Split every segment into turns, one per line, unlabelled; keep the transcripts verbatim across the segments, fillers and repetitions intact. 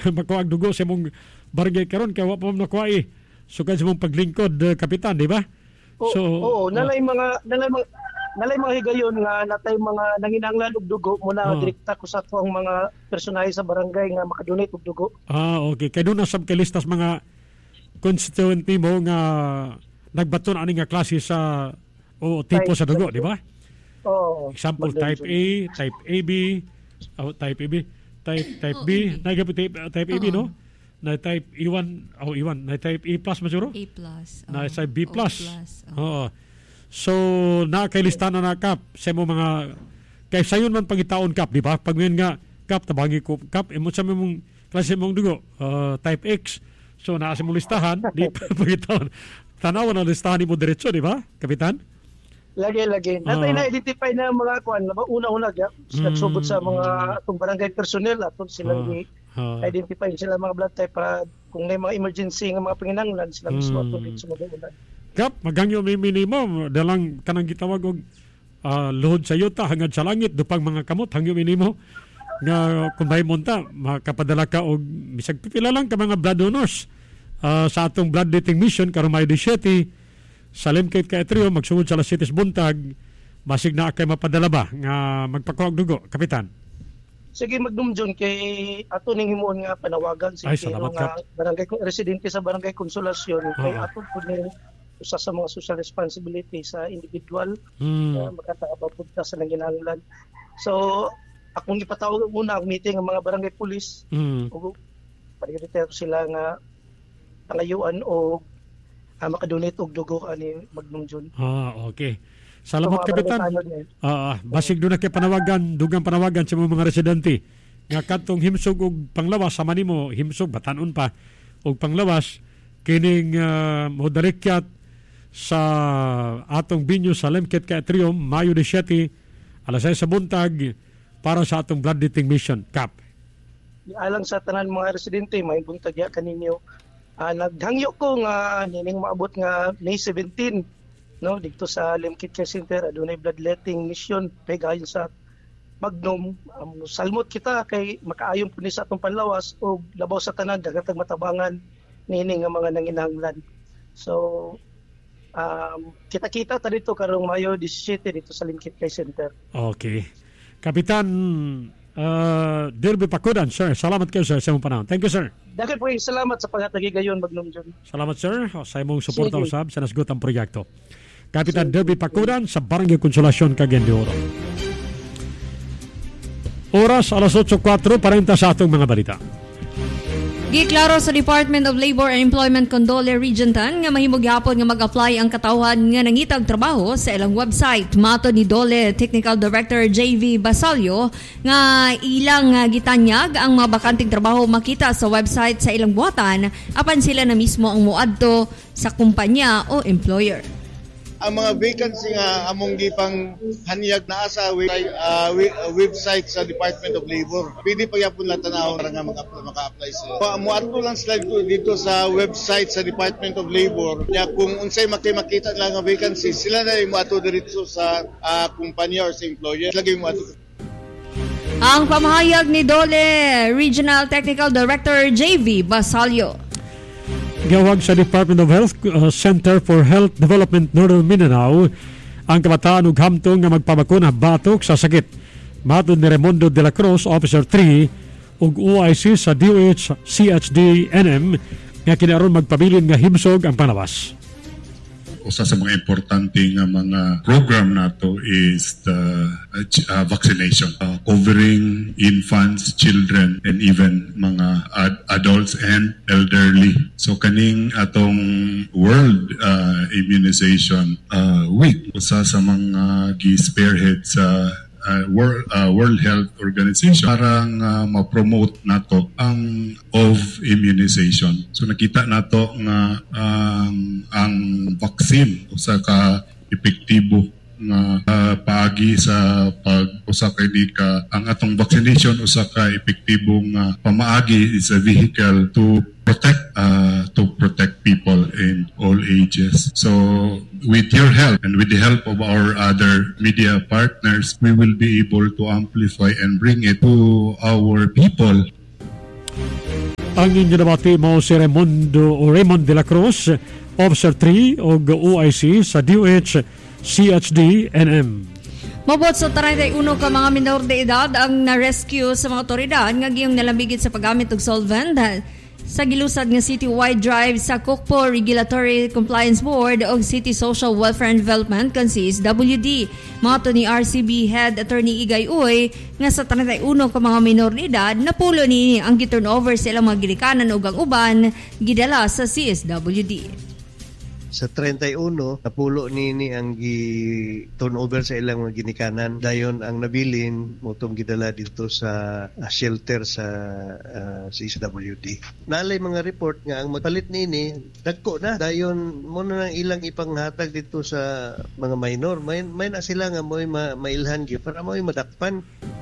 makuha ang dugo sa mong barangay karon kaya wa pa mo nakuha eh. So kan sa mong paglingkod, uh, kapitan, di ba?
O,
So,
oo, nalay
oh.
mga nalay mga nalay mga higayon nga natay mga nanginahanglan og dugo muna
Oh.
direkta ko sa to ang mga personahe sa barangay nga makadonate og dugo.
Ah, okay. Kaya doon nasab kay listas mga constituent mo nga nagbaton ani nga klase sa o tipo
Type.
sa dugo, di ba?
Oo.
Example, type A, type A B, oh, type A B, type type
Oh,
B,
A B.
nagapit type, type A B,
Oo.
no? Na type E one, oh E one, na type A plus masuro?
A plus.
Na
oh,
sa B
O
plus.
oh.
Oo. So, na kay listahan na kap sa mo mga kay sayon man pangitaon kap, di ba? Pag ngayon nga kap tabangi ko kap imo sa mong klase mong dugo, uh, type X. So naa sa mong listahan, di pangitaon. Tanaw na listahan mo diretso, di ba? Kapitan?
Lagi lagi. Natay
Oo.
na identify na mga kuan, una-una ga
Mm.
nagsugod sa mga atong barangay personnel aton silang
Oo.
gi
Oo.
identify sila mga blood type para kung may mga emergency nga mga panginahanglan sila mismo
Mm.
aton dito sa mga
Kap, magangyo may minimum dalang kanang gitawag og ah, luhod sa yuta hangad sa langit dupang mga kamot hangyo minimo nga kung may monta makapadala ka og bisag pipila lang ka mga blood donors ah, sa atong blood dating mission karon Mayo seventeen sa Limkate ka Etrio magsugod sa Las Siete buntag basig na kay mapadala ba nga magpakuha og dugo, kapitan.
Sige magdumjon kay ato ning himuon nga panawagan si
Ay,
Kiro
salamat,
nga
Kap.
barangay residente sa barangay Konsolasyon kay
Oo.
ato pud ni usa sa mga social responsibility sa individual
Hmm.
na makataabot sa nanginahanglan. So akong ipatawag muna ang meeting ang mga barangay police
Hmm.
o pagdito sila nga pangayuan o uh, makadonate og dugo ani magdumjon.
Ah, okay. Salamat, kapitan.
eh.
Ah, ah, basig doon na kay panawagan, dugang panawagan sa mga residente. Nga katong himsog og panglawas sa manimo, himsog batanon pa og panglawas kining uh, modalikyat sa atong binyo sa Limkate ka Atrium, Mayo seventeen, alas sais sa buntag para sa atong blood dating mission, Kap.
Alang sa tanan mga residente may buntag ya kaninyo. Uh, naghangyo ko nga nining maabot nga May seventeen no dito sa Limkate Care Center adunay bloodletting mission pegayon sa Magnum. Um, salmot kita kay makaayon po ni sa atong panlawas o labaw sa tanan dagatag matabangan nining nga mga nanginahanglan. So um, kita-kita ta dito karong Mayo seventeen dito sa Limkate Care Center.
Okay. Kapitan uh, Derby Pacudan, sir. Salamat kayo, sir, sa imong panahon. Thank you, sir.
Daghang po salamat sa paghatagi gayon Magnum John.
Salamat, sir, sa imong suporta
Sige.
usab sa nasgot ang proyekto. Kapitan Derby Pacudan sa Barangay Konsolasyon, Cagayan de Oro. Oras alas eight oh four, parenta sa atong mga balita.
Giklaro sa Department of Labor and Employment Condole Region ten nga mahimog gyapon nga mag-apply ang katawhan nga nangitag trabaho sa ilang website. Mato ni Dole Technical Director J V Basalio nga ilang nga gitanyag ang mga bakanting trabaho makita sa website sa ilang buhatan apan sila na mismo ang muadto sa kumpanya o employer.
Ang mga vacancy nga among gipang haniyag naa sa website, uh, website sa Department of Labor. Pwede pa yapon lang tanawon para nga maka-apply sila. So, muadto lang sila dito, dito sa website sa Department of Labor. Kaya kung unsay makita lang nga vacancy, sila na yung muadto dito sa uh, kumpanya or sa employer. Sila yung muadto.
Ang pamahayag ni Dole Regional Technical Director J V Basalio.
Gawag sa Department of Health uh, Center for Health Development Northern Mindanao ang kabataan ug hamtong nga magpabakuna batok sa sakit. Matod ni Raimundo de la Cruz, Officer three ug O I C sa D O H C H D N M nga kinaron magpabilin nga himsog ang panawas.
Usa sa mga importante nga mga program nato is the uh, vaccination uh, covering infants, children, and even mga ad- adults and elderly. So kaning atong World uh, Immunization uh, Week, usa sa mga gi-spearhead sa Uh, World, uh, World Health Organization para nga ma-promote nato ang of immunization. So nakita nato nga um, ang vaccine usa ka epektibo nga uh, paagi sa pag usa kay di ka ang atong vaccination usa ka epektibo nga pamaagi is a vehicle to protect uh, to protect people in all ages. So with your help and with the help of our other media partners, we will be able to amplify and bring it to our people.
Ang inyo nabati mo si Raimundo o Raymond de la Cruz, Officer three o O I C sa D O H C H D N M.
Mabot sa thirty-one ka mga minor de edad ang na-rescue sa mga otoridad nga giyong nalambigit sa paggamit og solvent sa gilusad nga city-wide drive sa Kokpo Regulatory Compliance Board o City Social Welfare and Development kan C S W D. Mato ni R C B Head Attorney Igay Uy nga sa thirty-one ka mga minor de edad napulo ni ang gi-turnover sa ilang mga gilikanan ug ang uban gidala sa C S W D.
Sa thirty-one, napulo nini ang gi-turnover sa ilang mga ginikanan. Dayon ang nabilin, motong gidala dito sa uh, shelter sa uh, C S W D. Nalay mga report nga ang magpalit nini, dagko na. Dayon, muna nang ilang ipanghatag dito sa mga minor. May, may na sila nga mo'y ma- mailhan gyud para mo'y madakpan.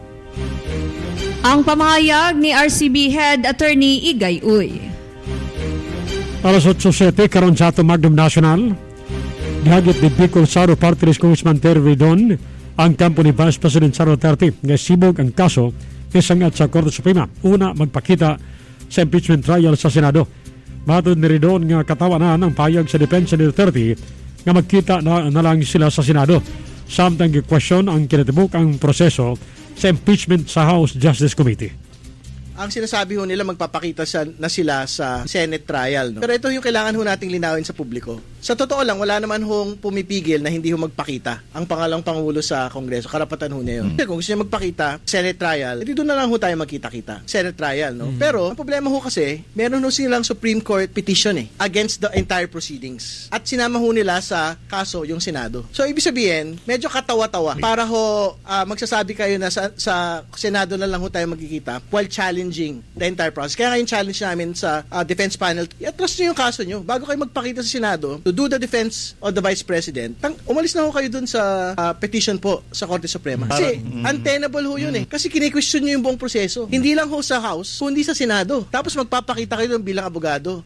Ang pamahayag ni R C B Head Attorney Igay Uy.
Alas eight seven karon sa ato Magnum National. Gihagit ni Bicol Saro Party List Congressman Terry Ridon ang kampo ni Vice President Saro Duterte nga sibog ang kaso isangat sa Korte Suprema. Una, magpakita sa impeachment trial sa Senado. Matod ni Ridon nga katawanan ang payag sa depensa ni Duterte nga magkita na, na lang sila sa Senado. Samtang gi-question ang kinatibuk ang proseso sa impeachment sa House Justice Committee.
Ang sinasabi ho nila magpapakita sa, na sila sa Senate trial. No? Pero ito yung kailangan ho nating linawin sa publiko. Sa totoo lang, wala naman hong pumipigil na hindi ho magpakita ang pangalawang Pangulo sa Kongreso. Karapatan ho niya yun. Hmm. Kung gusto niya magpakita, Senate trial, edi doon na lang ho tayo magkita-kita. Senate trial, no? Hmm. Pero, ang problema ho kasi, meron ho silang Supreme Court petition eh, against the entire proceedings. At sinama ho nila sa kaso yung Senado. So, ibig sabihin, medyo katawa-tawa para ho uh, magsasabi kayo na sa, sa Senado na lang ho tayo magkikita while challenging the entire process. Kaya ngayon challenge namin sa uh, defense panel, i-atras nyo yung kaso nyo. Bago kayo magpakita sa Senado, to do the defense of the Vice President, tang, umalis na ho kayo dun sa uh, petition po sa Korte Suprema. Kasi mm-hmm. untenable ho yun eh. Kasi kini-question nyo yung buong proseso. Hindi lang ho sa House, kundi sa Senado. Tapos magpapakita kayo dun bilang abogado.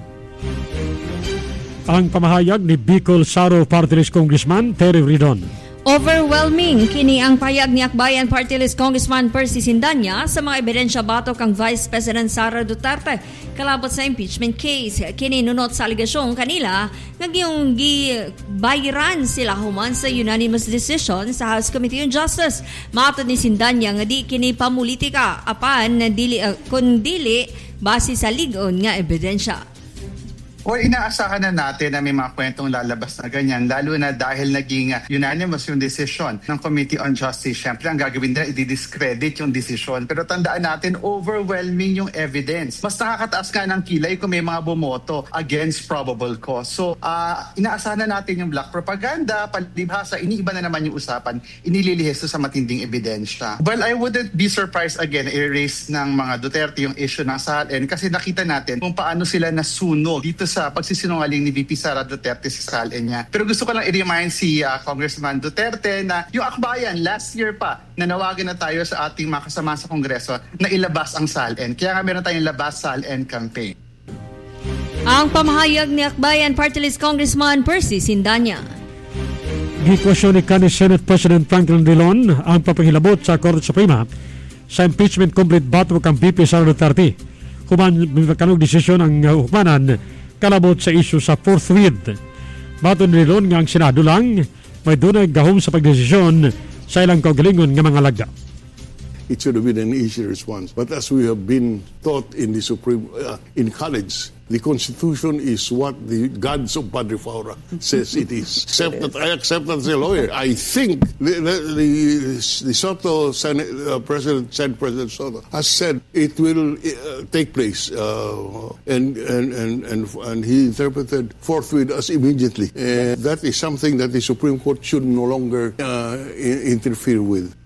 Ang pamahayag ni Bicol Saro Party List Congressman Terry Ridon.
Overwhelming kini ang payag ni Akbayan Party List Congressman Percy Sindanya sa mga ebidensya batok ang Vice President Sara Duterte kalabot sa impeachment case. Kini nunot sa aligasyon kanila nga giyong gibayiran sila human sa unanimous decision sa House Committee on Justice. Matod ni Sindanya nga di kini pamulitika apan dili uh, kun dili base sa ligon nga ebidensya.
O inaasahan na natin na may mga kwentong lalabas na ganyan, lalo na dahil naging uh, unanimous yung decision ng Committee on Justice. Siyempre, ang gagawin nila, i-discredit yung decision. Pero tandaan natin, overwhelming yung evidence. Mas nakakataas nga ng kilay kung may mga bumoto against probable cause. So, uh, inaasahan na natin yung black propaganda, palibhasa, iniiba na naman yung usapan, inililihis sa matinding ebidensya. Well, I wouldn't be surprised again, i-raise ng mga Duterte yung issue ng S A L N kasi nakita natin kung paano sila nasunog dito sa pagsisinungaling ni V P Sara Duterte sa S A L N niya. Pero gusto ko lang i-remind si uh, Congressman Duterte na yung akbayan last year pa nanawagan na tayo sa ating mga kasama sa Kongreso na ilabas ang S A L N. Kaya nga meron tayong labas S A L N campaign.
Ang pamahayag ni Akbayan Party List Congressman Percy Sindanya.
Gikwasyon ni kanhi Senate President Franklin Dillon ang papahilabot sa Korte Suprema sa impeachment complete batok ang V P Sara Duterte. Human may desisyon ang uh, hukmanan kalabot sa isyu sa fourth read. Baton nilon nga ang Senado lang may dunay gahom sa pagdesisyon sa ilang kaugalingon nga mga lagda.
It should have been an easy response. But as we have been taught in the Supreme, uh, in college, the Constitution is what the gods of Padre Faura says it is. Except that I accept that as a lawyer. I think the, the, the, the Soto Senate, uh, President, Senate President Soto has said it will uh, take place. Uh, and, and, and, and, and he interpreted forthwith as immediately. And that is something that the Supreme Court should no longer uh, interfere with.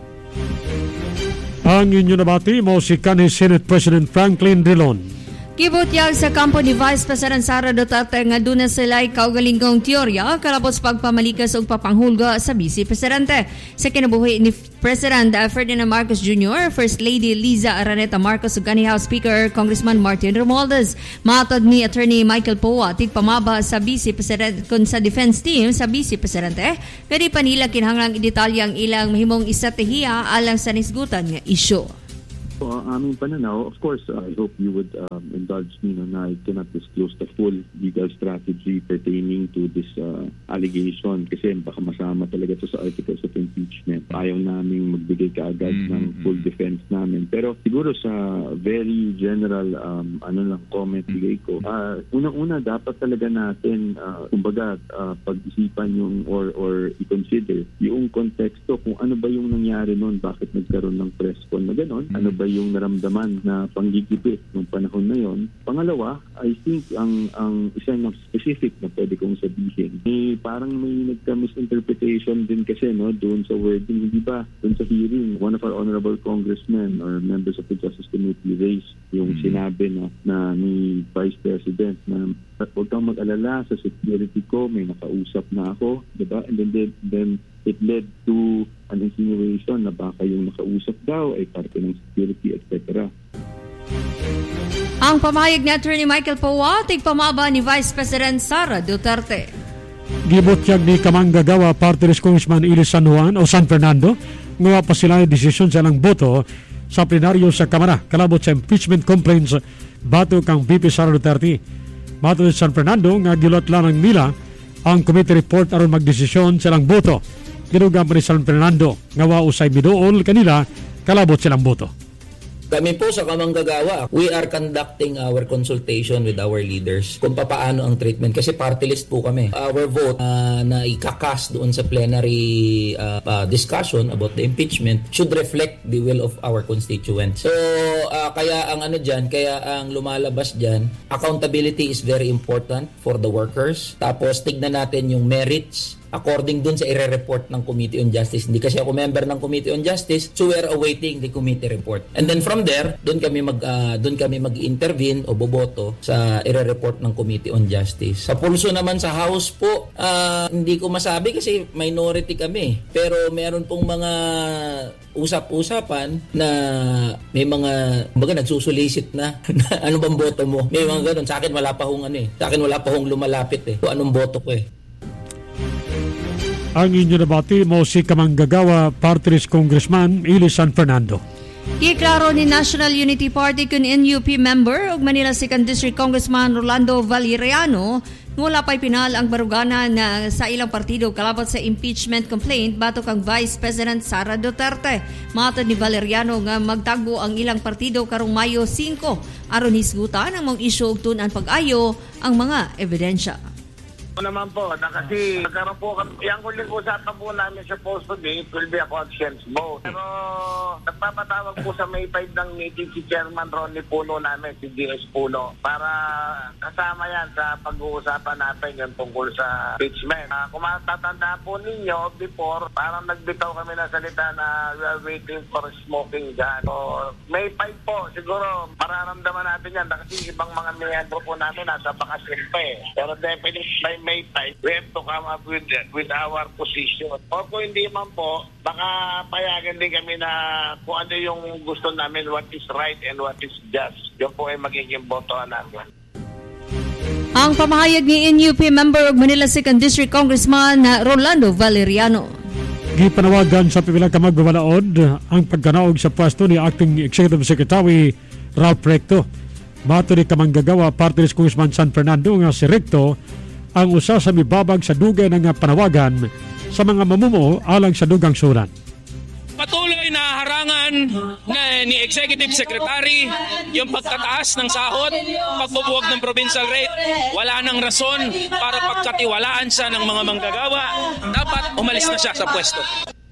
Ang inyo nabati mo si kanhi Senate President Franklin Dillon.
Gibutyag sa kampo ni Vice President Sara Duterte nga doon na sila'y kaugalingong teorya kalabot sa pagpamalikas o papanghulga sa Vice Presidente. Sa kinabuhi ni President Ferdinand Marcos Junior, First Lady Liza Araneta Marcos ug kanhi House Speaker Congressman Martin Romualdez. Matod ni Attorney Michael Poa tigpamaba sa Vice President kun sa defense team sa Vice Presidente kadi pa nila kinahanglang idetalye ang ilang mahimong estratehiya alang sa nisgutan nga isyu.
So, uh, aming pananaw, of course, uh, I hope you would um, indulge me no, na I cannot disclose the full legal strategy pertaining to this uh, allegation kasi baka masama talaga to sa articles of impeachment. Ayaw naming magbigay kaagad mm-hmm. ng full defense namin. Pero siguro sa very general um, ano lang comment bigay ko, uh, unang-una dapat talaga natin uh, kumbaga uh, pag-isipan yung or, or i-consider yung konteksto kung ano ba yung nangyari noon, bakit nagkaroon ng press con na gano'n, ano ba yung naramdaman na panggigipit nung panahon na yon. Pangalawa, I think ang ang isa na specific na pwede kong sabihin, eh, parang may nagka-misinterpretation din kasi no, doon sa wording, hindi ba? Doon sa hearing, one of our honorable congressmen or members of the Justice Committee raised yung mm-hmm. sinabi na, na ni Vice President na huwag kang mag-alala sa security ko, may nakausap na ako, diba? And then, then, then it led to an insinuation na baka yung nakausap daw ay parte ng security, et cetera.
Ang pamahayag ni Attorney Michael Pawa, tigpamaba ni Vice President Sara Duterte.
Gibutyag ni Kamanggagawa Party List Congressman Ilis San Juan o San Fernando, ngawa pa sila yung desisyon sa lang boto sa plenaryo sa Kamara, kalabot sa impeachment complaints bato kang V P Sara Duterte. Bato ni San Fernando, nga gilot lang nila ang committee report aron magdesisyon silang boto. Ginuga pa ni San Fernando, ngawa usay bidool kanila, kalabot silang boto.
Kami po sa Kamanggagawa, we are conducting our consultation with our leaders kung paano ang treatment kasi party list po kami. Our vote uh, na ikakas doon sa plenary uh, uh, discussion about the impeachment should reflect the will of our constituents. So uh, kaya ang ano dyan, kaya ang lumalabas dyan, accountability is very important for the workers. Tapos tignan natin yung merits according dun sa ire-report ng Committee on Justice. Hindi kasi ako member ng Committee on Justice, so we're awaiting the committee report. And then from there, dun kami mag uh, dun kami mag-intervene o boboto sa ire-report ng Committee on Justice. Sa pulso naman sa House po, uh, hindi ko masabi kasi minority kami. Pero meron pong mga usap-usapan na may mga baga nagsusulisit na, na ano bang boto mo? May mga ganun. Sa akin wala pa hong ano eh. Sa akin wala pa hong lumalapit eh. Kung anong boto ko eh.
Ang inyo nabati mo si Kamanggagawa Party List Congressman Ilis San Fernando.
Iklaro ni National Unity Party kun N U P member ug Manila second District Congressman Rolando Valeriano wala pa'y pinal ang barugana na sa ilang partido kalabot sa impeachment complaint batok ang Vice President Sara Duterte. Matod ni Valeriano nga magtagbo ang ilang partido karong Mayo five aron hisgutan ang mga isyu ug tun-an pag-ayo ang mga ebidensya.
Ano naman po, na kasi nagkaroon po kami, yung huling usapan po namin sa posto day, it will be a conscience vote. Pero nagpapatawag po sa May five ng meeting si Chairman Ronnie Puno namin, si D S Puno, para kasama yan sa pag-uusapan natin yung tungkol sa impeachment. Uh, kung matatandaan po ninyo, before, parang nagbitaw kami ng salita na we are waiting for smoking gun. So, May five po, siguro mararamdaman natin yan kasi ibang mga miyembro po namin nasa bakasyon pa eh. Pero definitely by May five, we have to come up with with our position. O kung hindi man po, baka payagan din kami na kung ano yung gusto namin, what is right and what is just. Yun po ay magiging botohan namin.
Ang pamahayag ni N U P member of Manila second District Congressman Rolando Valeriano.
Gipanawagan sa pipilang kamagbabalaod ang pagkanaog sa pwesto ni Acting Executive Secretary Ralph Recto. Bato ni Kamanggagawa Party List Congressman San Fernando nga si Recto ang usa sa mibabag sa dugay ng panawagan sa mga mamumuo alang sa dugang sulan.
Patuloy na harangan na ni Executive Secretary yung pagtataas ng sahod, pagbubuwag ng provincial rate. Wala nang rason para pagkatiwalaan siya ng mga manggagawa. Dapat umalis na siya sa pwesto.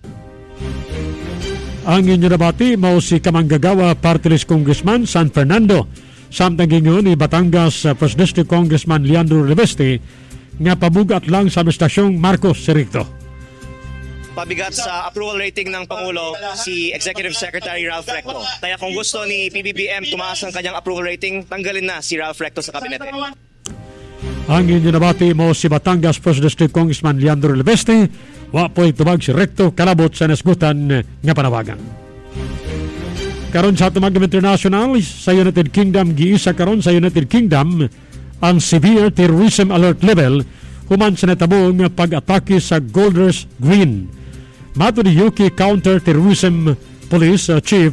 Ang inyo nabati mao si Kamanggagawa Party List Congressman San Fernando. Samtang gingon ni Batangas First District Congressman Leandro Reveste nga pabugat lang sa administrasyong Marcos Siricto.
Pabigat sa approval rating ng Pangulo si Executive Secretary Ralph Recto. Kaya kung gusto ni P B B M tumaas ang kanyang approval rating, tanggalin na si Ralph Recto sa kabinete.
Ang inyo nabati mo si Batangas First District Congressman Leandro Reveste, wa po'y tubag si Recto kalabot sa nasgutan nga panawagan. Karon sa tumagam international sa United Kingdom, giisa karon sa United Kingdom ang severe terrorism alert level human sa natabong pag-atake sa Golders Green. Mato ni U K Counter-Terrorism Police uh, Chief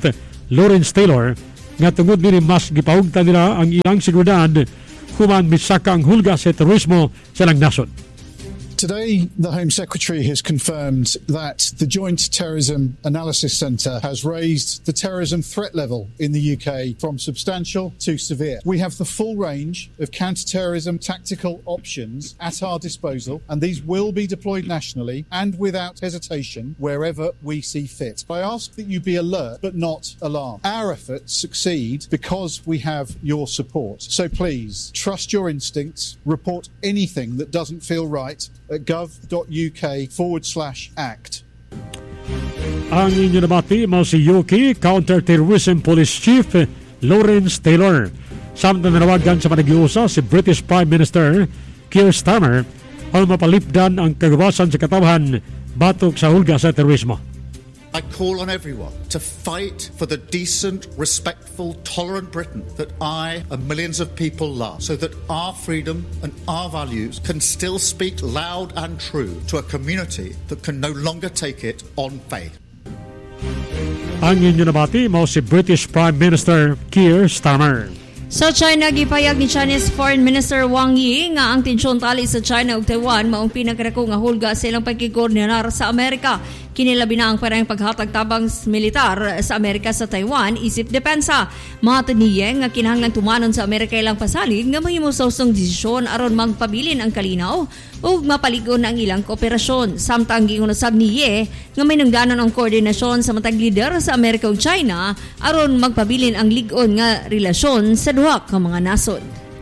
Lawrence Taylor nga tungod nini mas gipahugtan nila ang ilang seguridad human misaka ang hulga sa terorismo sa ilang nasod.
Today, the Home Secretary has confirmed that the Joint Terrorism Analysis Centre has raised the terrorism threat level in the U K from substantial to severe. We have the full range of counter-terrorism tactical options at our disposal, and these will be deployed nationally and without hesitation wherever we see fit. I ask that you be alert but not alarmed. Our efforts succeed because we have your support. So please, trust your instincts, report anything that doesn't feel right at gov.uk forward slash act.
Ang inyo nabati mo si U K Counter-Terrorism Police Chief Lawrence Taylor. Samtang nanawagan sa panagiusa si British Prime Minister Keir Starmer ang mapalipdan ang kagawasan sa katawan batok sa hulga sa terorismo.
I call on everyone to fight for the decent, respectful, tolerant Britain that I and millions of people love, so that our freedom and our values can still speak loud and true to a community that can no longer take it on faith.
Ang inyo nabati mo si British Prime Minister Keir Starmer.
Sa China, gipayag ni Chinese Foreign Minister Wang Yi nga ang tensyon tali sa China ug Taiwan maong pinagdako nga hulga sa ilang pagkikoordinar sa Amerika. Kinilabi na ang parang paghatag tabang militar sa Amerika sa Taiwan isip depensa. Matod ni Yang nga kinahanglan tumanon sa Amerika ilang pasalig nga mahimo sa usong desisyon aron magpabilin ang kalinaw ug mapaligon ang ilang kooperasyon. Samtang giunusab ni Ye nga may nangdanon ang koordinasyon sa matag lider sa Amerika ug China aron magpabilin ang lig-on nga relasyon sa duha ka mga nasod.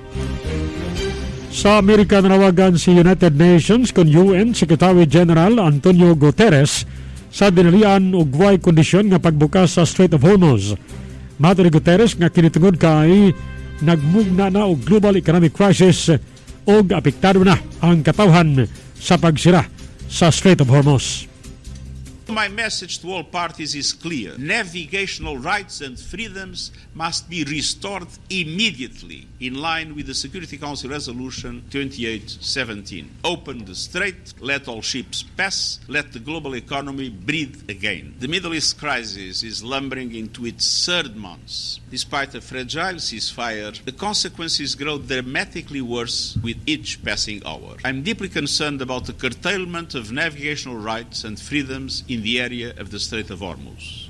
Sa Amerika nanawagan si United Nations kon U N Secretary General Antonio Guterres sa dinalian og way kondisyon nga pagbukas sa Strait of Hormuz. Matod ni Guterres nga kinitungod kay nagmugna na og global economic crisis og apektado na ang katawhan sa pagsira sa Strait of Hormuz.
My message to all parties is clear. Navigational rights and freedoms must be restored immediately in line with the Security Council Resolution twenty-eight seventeen. Open the strait, let all ships pass, let the global economy breathe again. The Middle East crisis is lumbering into its third month. Despite a fragile ceasefire, the consequences grow dramatically worse with each passing hour. I'm deeply concerned about the curtailment of navigational rights and freedoms in the area of the Strait of Hormuz.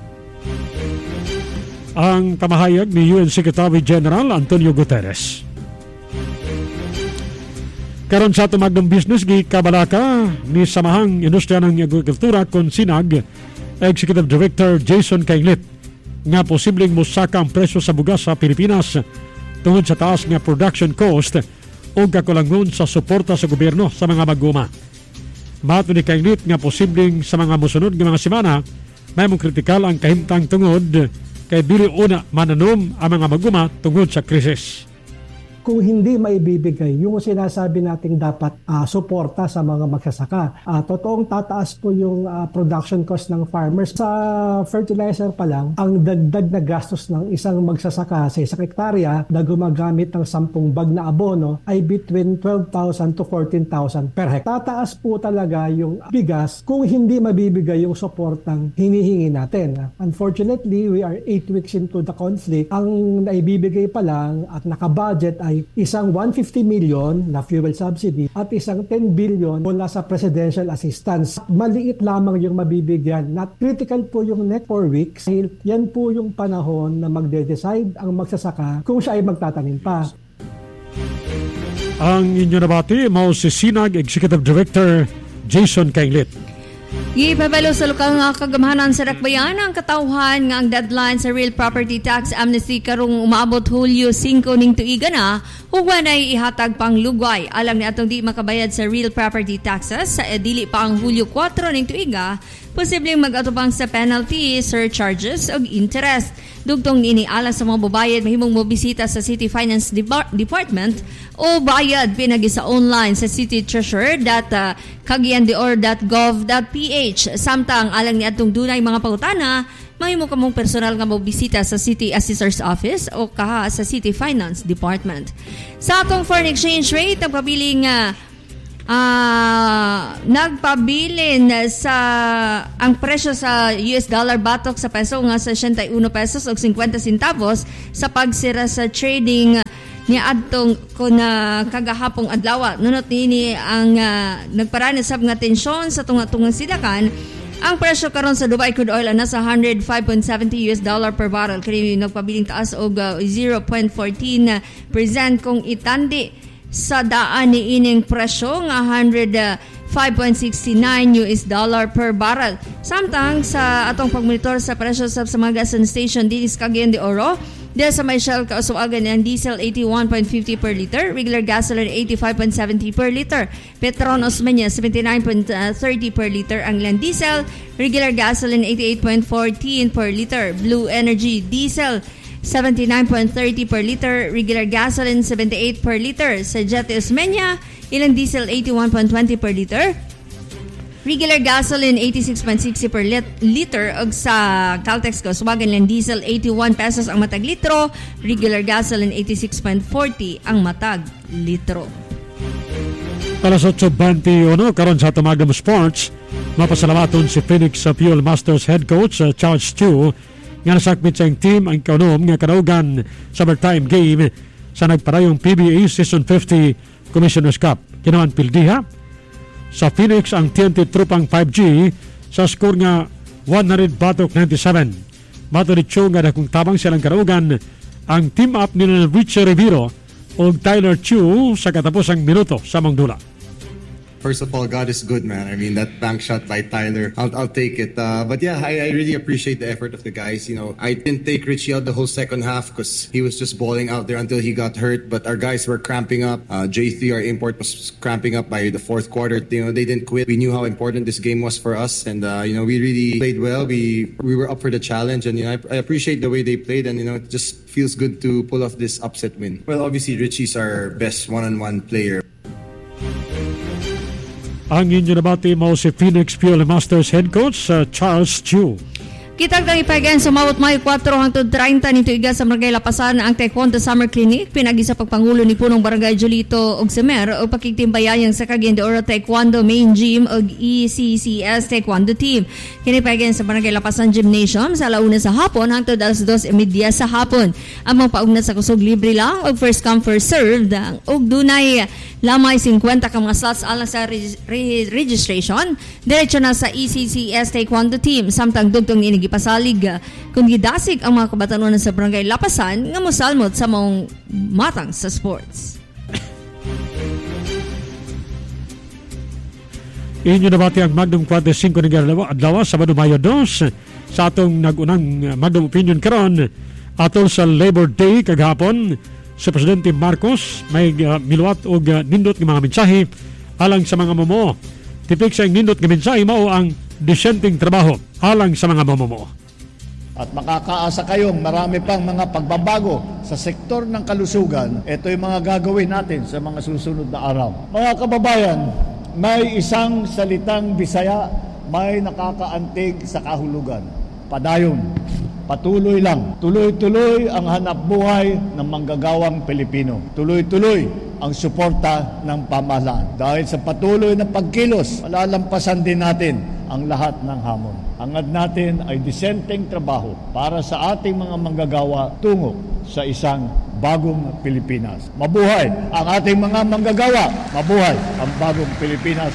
Ang pamahayag ni U N Secretary General Antonio Guterres. Karon sa tumagdong business gi kabalaka ni Samahang Industriya ng Agrikultura kon Sinag Executive Director Jason Kainglit nga posibleng mosaka ang presyo sa bugas sa Pilipinas tungod sa taas nga production cost o kakulangon sa suporta sa gobyerno sa mga maguma. Mato ni Kainglit nga posibleng sa mga musunod nga mga semana may mong kritikal ang kahimtang tungod kay dili una mananom ang mga maguma tungod sa krisis.
Kung hindi maibibigay yung sinasabi nating dapat uh, suporta sa mga magsasaka. Uh, totoong tataas po yung uh, production cost ng farmers. Sa fertilizer pa lang, ang dagdag na gastos ng isang magsasaka sa isang hektarya na gumagamit ng sampung bag na abono ay between twelve thousand to fourteen thousand per hektar. Tataas po talaga yung bigas kung hindi mabibigay yung suportang hinihingi natin. Unfortunately, we are eight weeks into the conflict. Ang naibibigay pa lang at nakabudget ay isang one hundred fifty million na fuel subsidy at isang ten billion mula sa presidential assistance. Maliit lamang yung mabibigyan. Not critical po yung next four weeks. Yan po yung panahon na magde-decide ang magsasaka kung siya ay magtatanim pa.
Ang inyo nabati, mao si Sinag Executive Director Jason Kainglit.
Gipabalo sa lokal nga kagamahanan sa Dakbayan ang katawhan nga ang deadline sa real property tax amnesty karong umaabot Hulyo five ning tuiga na ug wanay ihatag pang lugway alang ni atong di makabayad sa real property taxes sa edili pa ang Hulyo four ning tuiga posibleng mag-atubang sa penalty, surcharges ug interest. Dugtong niini alang sa mga babayad mahimong mobisita sa City Finance Department o bayad pinagi sa online sa city treasurer dot cagayandeor dot gov dot p h. Samtang alang ni atong dunay mga pangutana mahimo kamong personal nga mobisita sa City Assessor's Office o kaha sa City Finance Department. Sa atong foreign exchange rate ang pabiling uh, Uh, nagpabilin sa ang presyo sa U S dollar batok sa peso nga sa siyentayuno pesos o fifty centavos sa pagsira sa trading ni adtong kun uh, kagahapong adlaw. Nunot ni ang uh, nagparani sab nga tensyon sa tunga-tungang sidakan. Ang presyo karon sa Dubai crude oil ana sa one oh five point seven zero U S dollar per barrel, kini nagpabiling taas og uh, zero point one four percent kung itandi sa daan ni ining presyo nga one oh five point six nine U S dollar per barrel. Samtang sa atong pagmonitor sa presyo sa mga gas station dinhi sa Cagayan de Oro, dahil sa may Shell kausuagan ng diesel eighty-one point five zero per liter, regular gasoline eighty-five point seven zero per liter, Petron Osmeña seventy-nine point three zero per liter, ang land diesel, regular gasoline eighty-eight point one four per liter, Blue Energy diesel seventy-nine point three zero per liter, regular gasoline seventy-eight per liter, sa Jet Osmeña ilang diesel eighty-one point two zero per liter, regular gasoline eighty-six point six zero per lit- liter, ug sa Caltex kausuwagan lang diesel eighty-one pesos ang matag litro, regular gasoline eighty-six point four zero ang matag litro.
Alas eight twenty-one karon sa Tumagam Sports, mapasalamaton si Phoenix sa Fuel Masters head coach uh, Charles Chu nga nasakmit sa team ang kaunom nga kadaugan sa summertime game sa nagparayong P B A Season fifty Commissioner's Cup. Kinaman pildiha sa Phoenix ang T N T Trupang five G sa score nga one hundred batok ninety-seven. Mato ni Chu nga dakong tabang silang kadaugan ang team up ni Richie Rivero o Tyler Chu sa katapusang minuto sa Mangdula.
First of all, God is good, man. I mean, that bank shot by Tyler, I'll, I'll take it. Uh, but yeah, I, I really appreciate the effort of the guys. You know, I didn't take Richie out the whole second half because he was just balling out there until he got hurt. But our guys were cramping up. Uh, J three, our import, was cramping up by the fourth quarter. You know, they didn't quit. We knew how important this game was for us. And, uh, you know, we really played well. We we were up for the challenge. And, you know, I, I appreciate the way they played. And, you know, it just feels good to pull off this upset win. Well, obviously, Richie's our best one-on-one player.
Ang inyo nabati mo si Phoenix Fuel Masters head coach uh, Charles Chu.
Kitag kang ipagan sa Mawat Mayo four hangtod thirty nito iga sa Barangay Lapasan ang Taekwondo Summer Clinic pinagi sa pagpangulo ni punong Barangay Julito og Semer o pakigtimbayayang sa Cagayan de Oro Taekwondo Main Gym og E C C S Taekwondo Team. Kini pagan sa Barangay Lapasan Gymnasium sa alauna sa hapon hangtod alas dos y media sa hapon. Ang mga paugnat sa kusog libre lang og first come first served og dunay lamay fifty ka mga slots alang sa re- re- registration. Diretso na sa E C C S Taekwondo Team samtang dugtong ini gipasalig kung gidasig ang mga kabatanon sa Barangay Lapasan nga mosalmot sa mong matang sa sports.
Inyo nabati ang Magnum forty-five ni adlaw Sabado Mayo two sa atong nagunang Magnum Opinion karon atol sa Labor Day kagahapon. Si Presidente Marcos may uh, miluwat og uh, nindot ng mga mensahe alang sa mga momo. Tipik sa nindot ng mensahe mao ang disenteng trabaho alang sa mga momo.
At makakaasa kayong marami pang mga pagbabago sa sektor ng kalusugan. Ito yung mga gagawin natin sa mga susunod na araw. Mga kababayan, may isang salitang Bisaya may nakakaantig sa kahulugan. Padayon. Patuloy lang. Tuloy-tuloy ang hanap buhay ng manggagawang Pilipino. Tuloy-tuloy ang suporta ng pamahalaan. Dahil sa patuloy na pagkilos, malalampasan din natin ang lahat ng hamon. Hangad natin ay disenteng trabaho para sa ating mga manggagawa tungo sa isang bagong Pilipinas. Mabuhay ang ating mga manggagawa. Mabuhay ang bagong Pilipinas.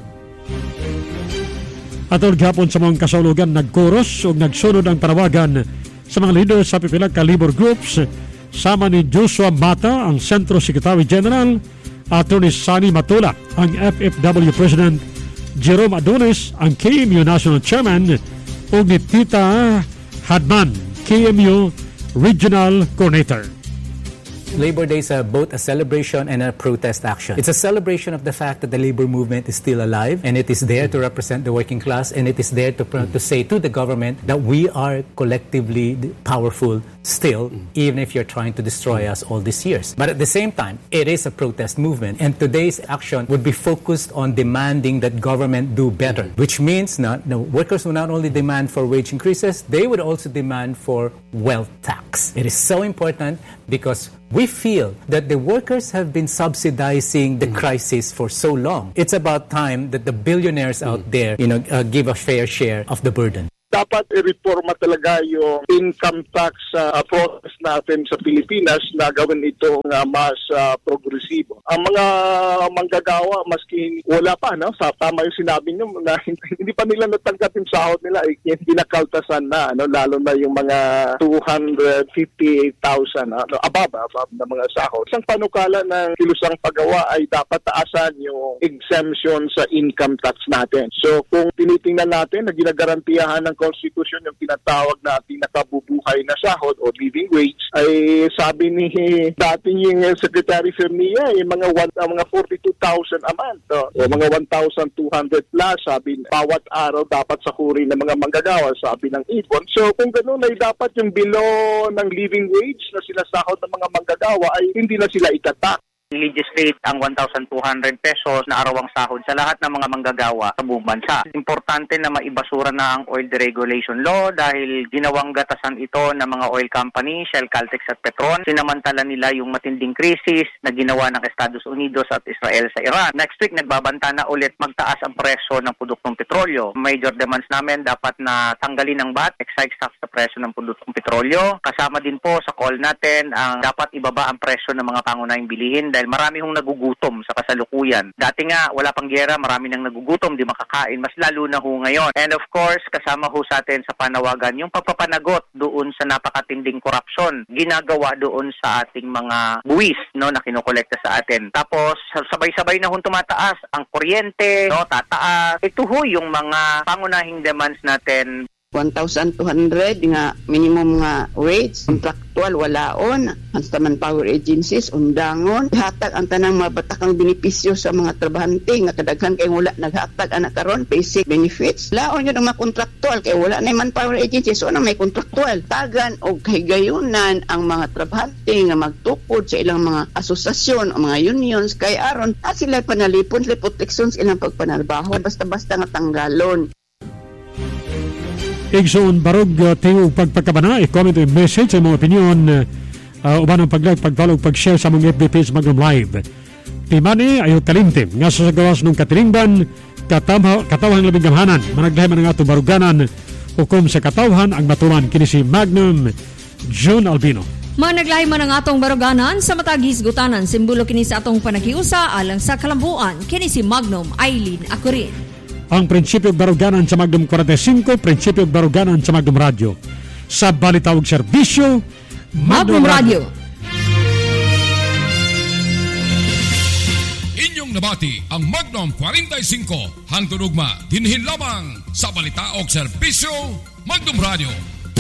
Atol gapon sa mga kasulugan nagkuros o nagsunod ang parawagan sa mga leader sa pipila ka labor groups sama ni Joshua Mata, ang Centro Secretary General, Attorney Sani Matula, ang F F W President, Jerome Adonis, ang K M U National Chairman, o ni Tita Hadman, K M U Regional Coordinator.
Labor Day is uh, both a celebration and a protest action. It's a celebration of the fact that the labor movement is still alive and it is there to represent the working class and it is there to, to say to the government that we are collectively powerful still, even if you're trying to destroy us all these years. But at the same time, it is a protest movement and today's action would be focused on demanding that government do better, which means not, the workers will not only demand for wage increases, they would also demand for wealth tax. It is so important because We feel that the workers have been subsidizing the crisis for so long. It's about time that the billionaires out there, you know, uh, give a fair share of the burden.
Dapat i-reforma talaga yung income tax uh, process natin sa Pilipinas na gawin itong uh, mas uh, progresibo. Ang mga manggagawa, maski wala pa, no? Sa tama yung sinabi nyo, na hindi pa nila natanggap yung sahod nila, eh, pinakaltasan na, no? Lalo na yung mga two hundred fifty thousand, no? above, above na mga sahod. Isang panukala ng kilusang paggawa ay dapat taasan yung exemption sa income tax natin. So kung tinitingnan natin na ginagarantiyahan ng Constitution yung tinatawag na pinakabubuhay na sahod o living wage, ay sabi ni dating yung Secretary Fernia, eh, mga, one, uh, mga forty-two thousand a month, no? O mga one thousand two hundred plus, sabi bawat araw dapat sahurin ng mga manggagawa, sabi ng Ibon. So kung gano'n ay dapat yung below ng living wage na sinasahod ng mga manggagawa ay hindi na sila itatak.
legislate ang one thousand two hundred pesos na arawang sahod sa lahat ng mga manggagawa sa buong bansa. Importante na maibasura na ang oil deregulation law dahil ginawang gatasan ito ng mga oil company, Shell, Caltex at Petron. Sinamantala nila yung matinding krisis na ginawa ng Estados Unidos at Israel sa Iran. Next week, nagbabanta na ulit magtaas ang presyo ng produktong petrolyo. Major demands namin dapat na tanggalin ang B A T, excise tax sa presyo ng produktong petrolyo. Kasama din po sa call natin ang dapat ibaba ang presyo ng mga pangunahing bilihin dahil marami hong nagugutom sa kasalukuyan. Dati nga, wala pang giyera, marami nang nagugutom, di makakain, mas lalo na ho ngayon. And of course, kasama ho sa atin sa panawagan yung pagpapanagot doon sa napakatinding korupsyon ginagawa doon sa ating mga buwis, no, na kinokolekta sa atin. Tapos, sabay-sabay na hong tumataas ang kuryente, no, tataas. Ito ho yung mga pangunahing demands natin.
one thousand two hundred nga minimum nga wage, contractual walaon, ang sa manpower agencies undangon, hatag ang tanang mabatakang benepisyo sa mga trabahante nga kadaghan kay wala naghatag ana karon basic benefits. Laon yun ang mga contractual kay wala na manpower agencies, so na may contractual. Tagan og kahigayunan ang mga trabahante nga magtukod sa ilang mga asosasyon o mga unions kay aron at sila panalipon sila protection sa ilang pagpanarbaho basta-basta nga tanggalon.
Igsoon barog uh, tiyo pagpagkabana, i-comment o message sa mga opinion uh, uban ang pag-like, pag-follow, pag-share sa mga F B page Magnum Live. Timani ayo talimtim nga sa gawas ng katilingban katawhan katawhan labing gamhanan managlahi man ang ato baruganan hukom sa katawhan ang matuman kini si Magnum John Albino.
Managlahi man ang atong baruganan sa matag hisgutanan simbolo kini sa atong panakiusa alang sa kalambuan kini si Magnum Eileen Acurin.
Ang prinsipyo baruganan sa Magnum forty-five, prinsipyo baruganan sa Magnum Radio. Sa balitawag serbisyo, Magnum, Magnum Radio.
Inyong nabati ang Magnum forty-five, hangtod ugma dinhin lamang sa balitawag serbisyo, Magnum Radio.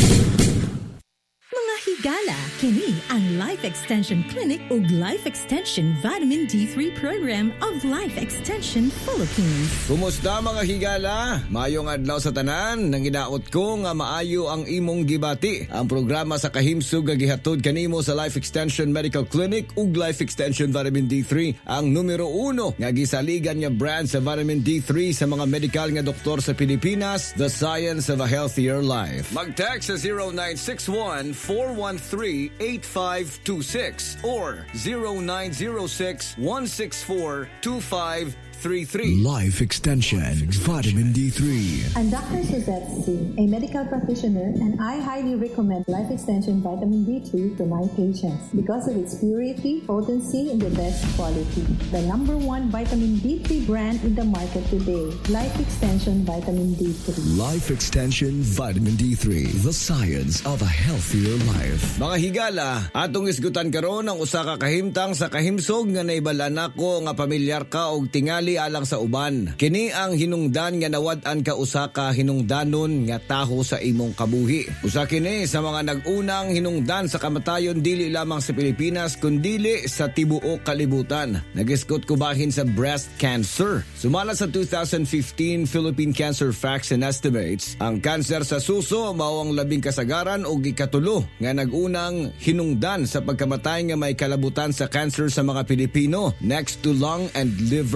Mga higala, kini ang Life Extension Clinic ug Life Extension Vitamin D three Program of Life Extension Philippines.
Kumusta mga higala? Mayong adlaw sa tanan, nang ginaot ko nga maayo ang imong gibati. Ang programa sa kahimsog nga gihatod kanimo sa Life Extension Medical Clinic ug Life Extension Vitamin D three, ang numero uno nga gisaligan nga brand sa vitamin D three sa mga medical nga doktor sa Pilipinas, the science of a healthier life. Mag-text sa zero nine six one four one three eight five two six or zero nine zero six one six four two five three three.
Life Extension, Life Extension Vitamin D three.
I'm Doctor Suzette C., a medical practitioner, and I highly recommend Life Extension Vitamin D three to my patients because of its purity, potency, and the best quality. The number one vitamin D three brand in the market today, Life Extension Vitamin D three.
Life Extension Vitamin D three, the science of a healthier life.
Mga higala, atong isgutan karon ang usa ka kahimtang sa kahimsog nga naibala nako nga pamilyar ka og tingali alang sa uban. Kini ang hinungdan nga nawad-an ka usa ka hinungdanon nga taho sa imong kabuhi. Usa kini sa mga nag-unang hinungdan sa kamatayon dili lamang sa Pilipinas kundi sa tibuok kalibutan. Nagiskot kubahin sa breast cancer. Sumala sa two thousand fifteen Philippine Cancer Facts and Estimates, ang kanser sa suso mao ang labing kasagaran og ikatulo nga nag-unang hinungdan sa pagkamatay nga may kalabutan sa cancer sa mga Pilipino, next to lung and liver cancer.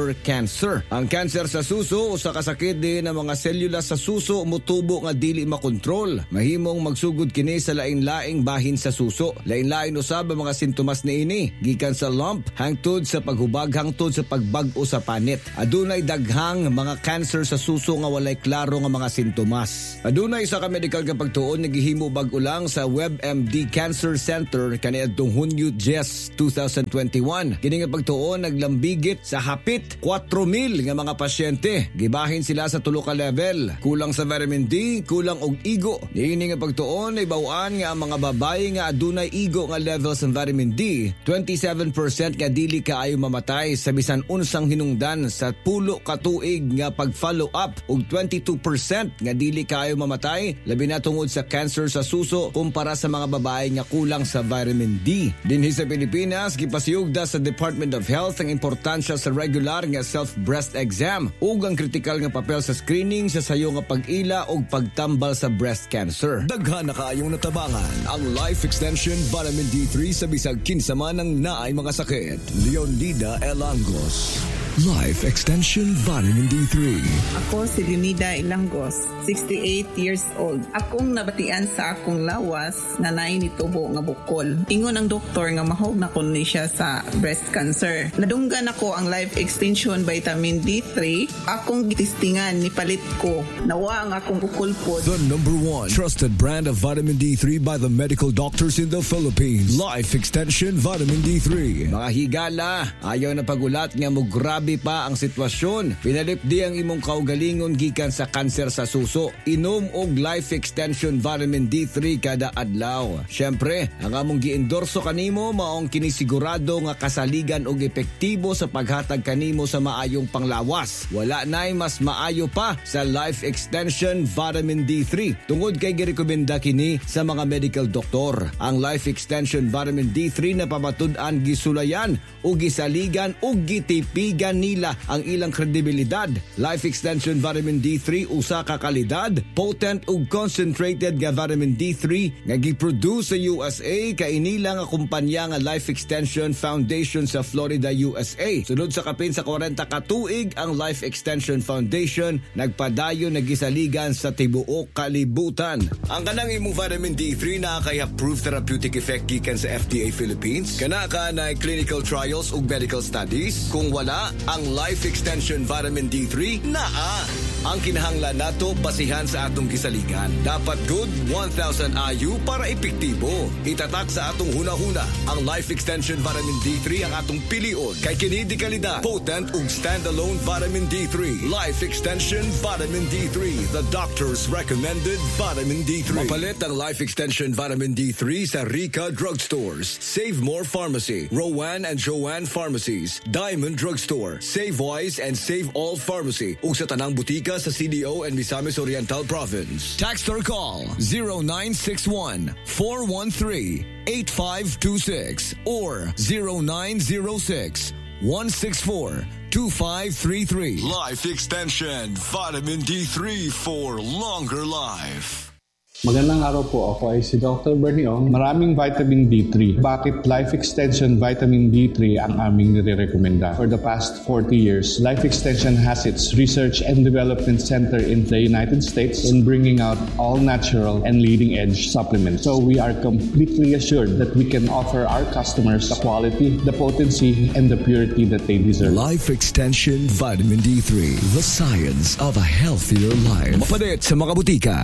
cancer. Ang cancer sa suso usa ka sakit din ng mga selula sa suso mutubo nga dili makontrol. Mahimong magsugod kini sa lain-laing bahin sa suso. Lain-lain usab ang mga sintomas niini, gikan sa lump hangtod sa paghubag hangtod sa pagbag-o sa panit. Adunay daghang mga cancer sa suso nga walay klaro nga mga sintomas. Adunay isa ka medical nga pagtuon nagihimo bag-o lang sa WebMD Cancer Center kaniadtong Hunyo Jes twenty twenty-one. Kini nga pagtuon naglambigit sa hapit four mil nga mga pasyente. Gibahin sila sa tulo ka level. Kulang sa vitamin D, kulang og igo. Niini nga pagtuon ay bawaan nga ang mga babae nga adunay igo nga levels ng vitamin D, twenty-seven percent nga dili kaayo mamatay sa bisan unsang hinungdan sa pulo ka tuig nga pag-follow up ug twenty-two percent nga dili kaayo mamatay labi na tungod sa cancer sa suso kumpara sa mga babae nga kulang sa vitamin D. Dinhi sa Pilipinas gipasiyugda sa Department of Health ang importansya sa regular nga self-breast exam ug ang kritikal nga papel sa screening sa sayo nga pag-ila ug pagtambal sa breast cancer.
Daghan na kaayong natabangan ang Life Extension Vitamin D three sa bisag kinsa man ang naay mga sakit. Leonida Elangos. Life Extension Vitamin D three.
Ako si Leonida Elangos, sixty-eight years old. Akong nabatian sa akong lawas na naay nitubo nga bukol. Ingon ang doktor nga mahog na kun ni siya sa breast cancer. Nadunggan ako ang Life Extension Vitamin D three. Akong gitistingan ni palit ko. Nawa ang akong bukol po.
The number one trusted brand of vitamin D three by the medical doctors in the Philippines. Life Extension Vitamin D three.
Mga higala, ayaw na pagulat nga mo grabe pa ang sitwasyon. Pinalipdi ang imong kaugalingon gikan sa kanser sa suso. Inom og Life Extension Vitamin D three kada adlaw. Syempre, ang among giendorso kanimo maong kinisigurado nga kasaligan og epektibo sa paghatag kanimo sa maayong panglawas. Wala nay mas maayo pa sa Life Extension Vitamin D three. Tungod kay girekomenda kini sa mga medical doktor. Ang Life Extension Vitamin D three na pamatud-an gisulayan o gisaligan o gitipigan nila ang ilang kredibilidad. Life Extension Vitamin D three usa ka kalidad, potent ug concentrated nga vitamin D three nga giproduce sa U S A kay inila nga kumpanya nga Life Extension Foundation sa Florida, U S A. Sunod sa kapin sa forty ka tuig ang Life Extension Foundation nagpadayon nagisaligan sa tibuok kalibutan. Ang kanang imong vitamin D three na kay approved therapeutic effect gikan sa F D A Philippines. Kana ka na clinical trials ug medical studies. Kung wala, ang Life Extension Vitamin D three naa. Ang kinahanglan nato basihan sa atong gisaligan. Dapat good one thousand I U para epektibo. Itatak sa atong hunahuna ang Life Extension Vitamin D three ang atong pilion kay kini di kalidad, potent ug standalone vitamin D three. Life Extension Vitamin D three, the doctor's recommended vitamin D three. Mapalit ang Life Extension Vitamin D three sa Rica Drugstores, Save More Pharmacy, Rowan and Joanne Pharmacies, Diamond Drugstore, Save Wise and Save All Pharmacy ug sa tanang butika sa C D O and Misamis Oriental Province. Text or call zero nine six one, four one three, eight five two six or zero nine zero six, one six four, two five three three. Life Extension Vitamin D three for longer life.
Magandang araw po. Ako ay si Doctor Bernie Ong. Maraming vitamin D three. Bakit Life Extension Vitamin D three ang aming nire-recommenda? For the past forty years, Life Extension has its research and development center in the United States in bringing out all-natural and leading-edge supplements. So we are completely assured that we can offer our customers the quality, the potency, and the purity that they deserve.
Life Extension Vitamin D three, the science of a healthier life. Mapalit sa mga butika.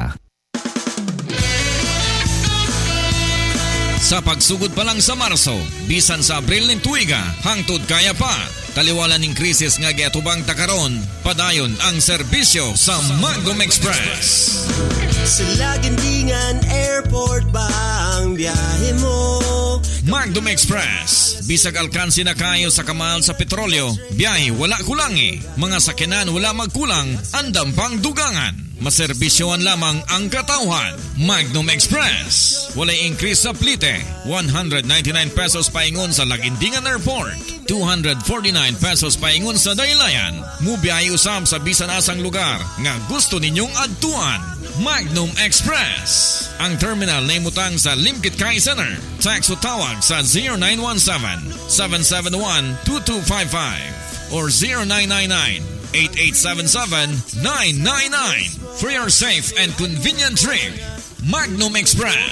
Sa pagsugod pa lang sa Marso, bisan sa Abril ng tuiga, hangtod kaya pa. Taliwala ng krisis nga giatubang takaron, padayon ang serbisyo sa Magnum Express.
Sa Lagandingan Airport ba ang biyahe mo?
Magnum Express, bisag alkansi na kayo sa kamal sa petrolyo, biyahe wala kulangi, mga sakyanan wala magkulang, andam pang dugangan. Maserbisyoan lamang ang katauhan. Magnum Express. Walay increase sa plite. one hundred ninety-nine pesos paingon sa Lagindingan Airport. two hundred forty-nine pesos paingon sa Daylayan. Mubiyahe usab sa bisan asang lugar nga gusto ninyong adtuan. Magnum Express. Ang terminal na imutang sa Limkit Kai Center. Tax o tawag sa zero nine one seven, seven seven one, two two five five. or zero nine nine nine, eight eight seven seven, nine nine nine. For your safe and convenient trip, Magnum Express.